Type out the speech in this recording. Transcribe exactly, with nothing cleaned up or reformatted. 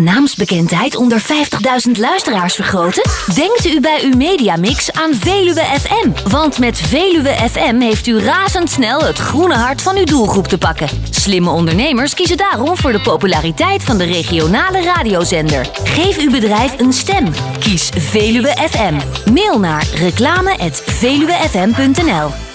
naamsbekendheid onder vijftigduizend luisteraars vergroten? Denkt u bij uw mediamix aan Veluwe F M. Want met Veluwe F M heeft u razendsnel het groene hart van uw doelgroep te pakken. Slimme ondernemers kiezen daarom voor de populariteit van de regionale radiozender. Geef uw bedrijf een stem. Kies Veluwe F M. Mail naar reclame at veluwe f m punt n l.